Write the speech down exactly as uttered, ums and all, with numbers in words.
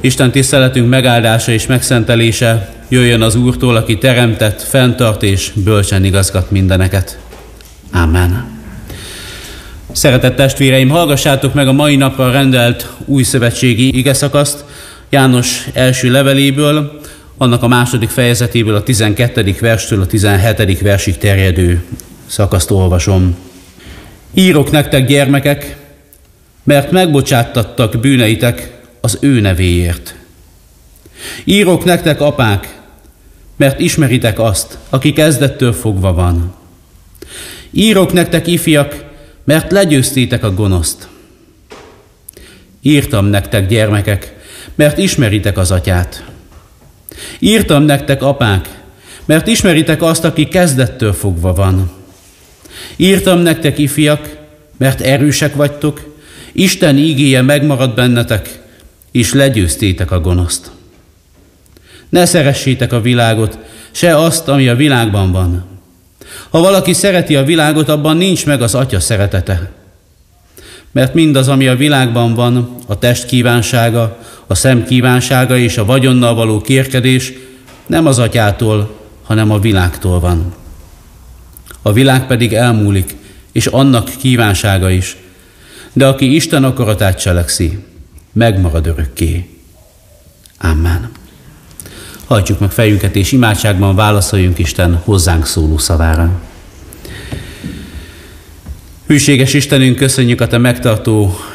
Isten tiszteletünk megáldása és megszentelése jöjjön az Úrtól, aki teremtett, fenntart és bölcsen igazgat mindeneket. Amen. Szeretett testvéreim, hallgassátok meg a mai napra rendelt újszövetségi igeszakaszt János első leveléből, annak a második fejezetéből a tizenkettedik verstől a tizenhetedik versig terjedő szakaszt olvasom. Írok nektek, gyermekek, mert megbocsáttattak bűneitek az ő nevéért. Írok nektek, apák, mert ismeritek azt, aki kezdettől fogva van. Írok nektek, ifjak, mert legyőztétek a gonoszt. Írtam nektek, gyermekek, mert ismeritek az atyát. Írtam nektek, apák, mert ismeritek azt, aki kezdettől fogva van. Írtam nektek, ifjak, mert erősek vagytok, Isten ígéje megmarad bennetek, és legyőztétek a gonoszt. Ne szeressétek a világot, se azt, ami a világban van. Ha valaki szereti a világot, abban nincs meg az Atya szeretete. Mert mindaz, ami a világban van, a test kívánsága, a szem kívánsága és a vagyonnal való kérkedés nem az Atyától, hanem a világtól van. A világ pedig elmúlik, és annak kívánsága is, de aki Isten akaratát cselekszi, megmarad örökké. Amen. Hajtsuk meg fejünket, és imádságban válaszoljunk Isten hozzánk szóló szavára. Hűséges Istenünk, köszönjük a Te megtartó